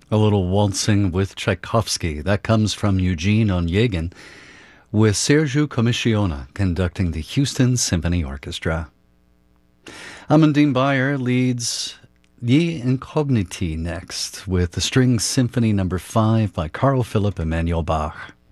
A little waltzing with Tchaikovsky. That comes from Eugene Onegin, with Sergiu Commissiona conducting the Houston Symphony Orchestra. Amandine Bayer leads Ye Incogniti next, with the String Symphony No. 5 by Carl Philipp Emanuel Bach.